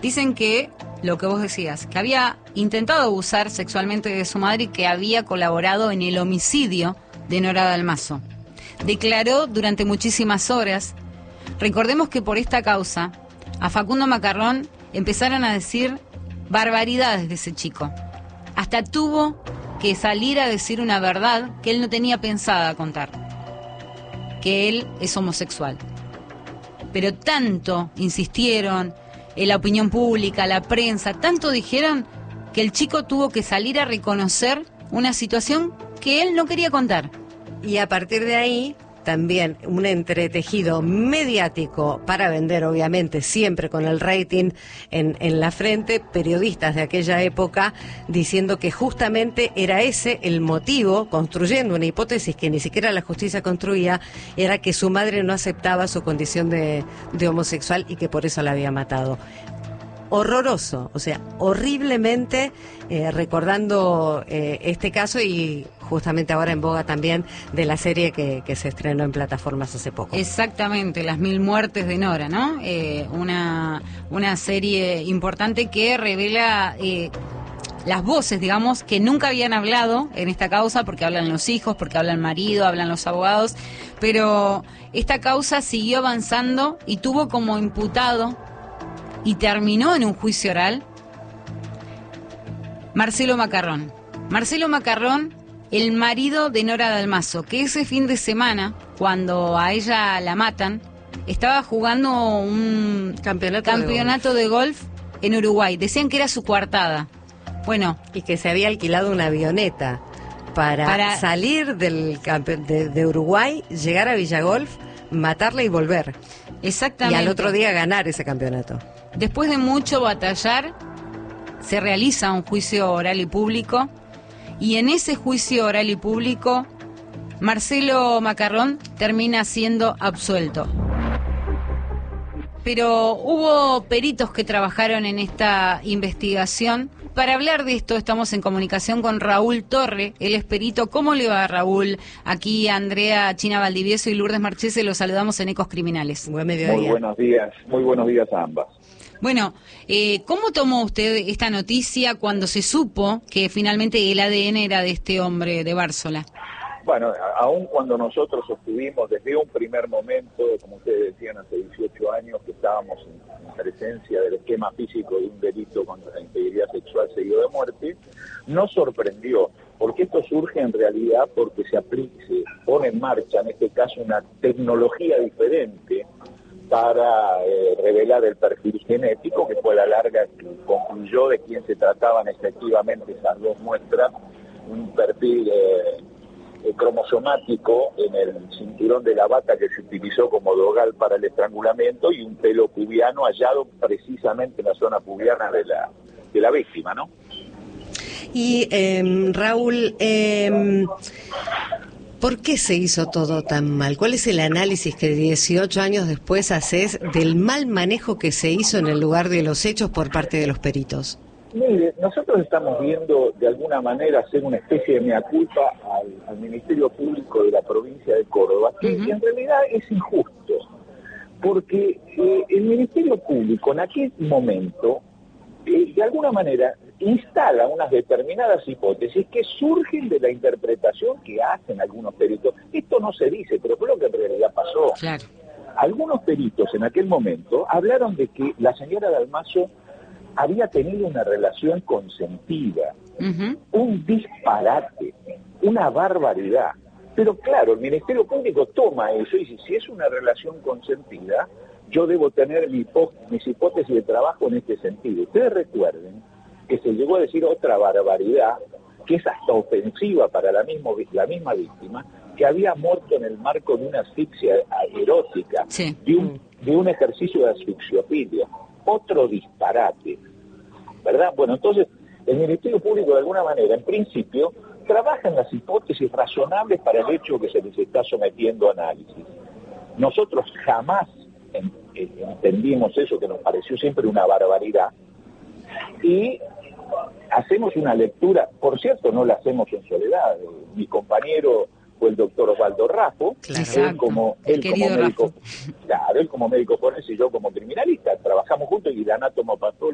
Dicen que, lo que vos decías, que había intentado abusar sexualmente de su madre y que había colaborado en el homicidio de Nora Dalmazo. Declaró durante muchísimas horas. Recordemos que por esta causa, a Facundo Macarrón empezaron a decir barbaridades de ese chico. Hasta tuvo que salir a decir una verdad que él no tenía pensada contar, que él es homosexual. Pero tanto insistieron en la opinión pública, la prensa, tanto dijeron que el chico tuvo que salir a reconocer una situación que él no quería contar. Y a partir de ahí, también un entretejido mediático para vender, obviamente, siempre con el rating en la frente, periodistas de aquella época diciendo que justamente era ese el motivo, construyendo una hipótesis que ni siquiera la justicia construía, era que su madre no aceptaba su condición de homosexual y que por eso la había matado. Horroroso, o sea, horriblemente, recordando este caso y justamente ahora en boga también de la serie que se estrenó en plataformas hace poco. Exactamente, Las Mil Muertes de Nora, ¿no? Una serie importante que revela las voces, digamos, que nunca habían hablado en esta causa, porque hablan los hijos, porque habla el marido, hablan los abogados, pero esta causa siguió avanzando y tuvo como imputado y terminó en un juicio oral Marcelo Macarrón. Marcelo Macarrón, el marido de Nora Dalmazo, que ese fin de semana, cuando a ella la matan, estaba jugando un campeonato de golf en Uruguay. Decían que era su coartada. Bueno, y que se había alquilado una avioneta para salir de Uruguay, llegar a Villagolf, matarla y volver. Exactamente. Y al otro día ganar ese campeonato. Después de mucho batallar, se realiza un juicio oral y público, y en ese juicio oral y público, Marcelo Macarrón termina siendo absuelto. Pero hubo peritos que trabajaron en esta investigación. Para hablar de esto estamos en comunicación con Raúl Torre, él es perito. ¿Cómo le va, Raúl? Aquí Andrea China Valdivieso y Lourdes Marchese los saludamos en Ecos Criminales. Buen mediodía. Muy buenos días a ambas. Bueno, ¿cómo tomó usted esta noticia cuando se supo que finalmente el ADN era de este hombre de Bársola? Bueno, aún cuando nosotros estuvimos desde un primer momento, como ustedes decían, hace 18 años, que estábamos en presencia del esquema físico de un delito contra la integridad sexual seguido de muerte, nos sorprendió, porque esto surge en realidad porque se pone en marcha, en este caso, una tecnología diferente para revelar el perfil genético, que fue la larga que concluyó de quién se trataban efectivamente esas dos muestras, un perfil cromosomático en el cinturón de la bata que se utilizó como dogal para el estrangulamiento y un pelo pubiano hallado precisamente en la zona pubiana de la víctima, ¿no? Y Raúl, ¿por qué se hizo todo tan mal? ¿Cuál es el análisis que 18 años después haces del mal manejo que se hizo en el lugar de los hechos por parte de los peritos? Mire, nosotros estamos viendo de alguna manera hacer una especie de mea culpa al Ministerio Público de la provincia de Córdoba, que en realidad es injusto, porque el Ministerio Público en aquel momento, de alguna manera, instala unas determinadas hipótesis que surgen de la interpretación que hacen algunos peritos. Esto no se dice, pero fue lo que en realidad pasó. Claro. Algunos peritos en aquel momento hablaron de que la señora Dalmazo había tenido una relación consentida, un disparate, una barbaridad. Pero claro, el Ministerio Público toma eso y dice, si es una relación consentida, yo debo tener mis hipótesis de trabajo en este sentido. Ustedes recuerden que se llegó a decir otra barbaridad, que es hasta ofensiva para la misma víctima, que había muerto en el marco de una asfixia erótica, sí, de un ejercicio de asfixiofilia. Otro disparate, ¿verdad? Bueno, entonces, el Ministerio Público, de alguna manera, en principio, trabaja en las hipótesis razonables para el hecho que se les está sometiendo a análisis. Nosotros jamás entendimos eso, que nos pareció siempre una barbaridad, y hacemos una lectura, por cierto, no la hacemos en soledad. Mi compañero fue el doctor Osvaldo Raffo, él como médico, claro, él como médico forense y yo como criminalista, trabajamos juntos y el anátomo